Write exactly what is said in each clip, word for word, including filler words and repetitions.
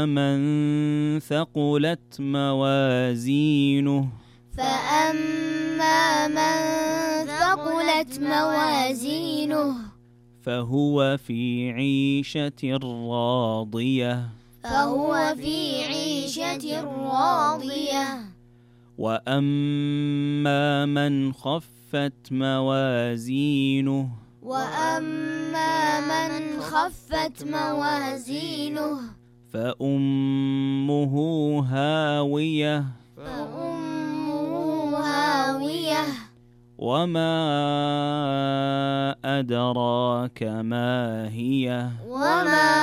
من ثقلت موازينه فأما من ثقلت موازينه فهو في عيشة راضية فهو في عيشة راضية وأما من خفت موازينه وأما من خفت موازينه فأمه هاوية فأمه هاوية وما أدراك ما هي وما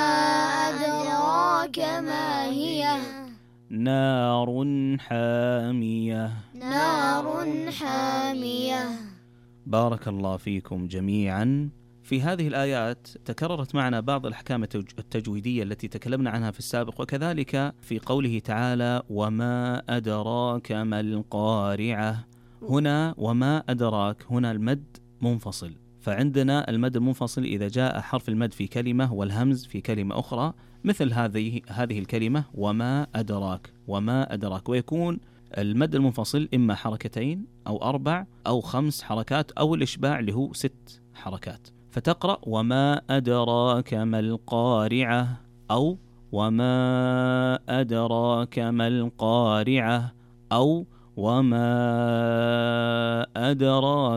أدراك ما هي نار حامية نار حامية. بارك الله فيكم جميعا. في هذه الآيات تكررت معنا بعض الأحكام التجويدية التي تكلمنا عنها في السابق، وكذلك في قوله تعالى وما أدراك ما القارعة. هنا وما أدراك، هنا المد منفصل، فعندنا المد المنفصل إذا جاء حرف المد في كلمة والهمز في كلمة أخرى، مثل هذه هذه الكلمة وما أدراك وما أدراك، ويكون المد المنفصل إما حركتين أو أربع أو خمس حركات أو الإشباع اللي هو ست حركات، فتقرأ وما أدراك ما القارعة أو وما أدراك ما القارعة أو وما أدراك